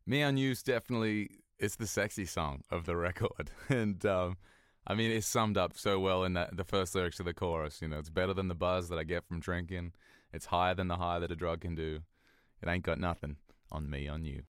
Me on You's definitely it's the sexy song of the record, and I mean it's summed up so well in that the first lyrics of the chorus. You know, it's better than the buzz that I get from drinking. It's higher than the high that a drug can do. It ain't got nothing on me on you.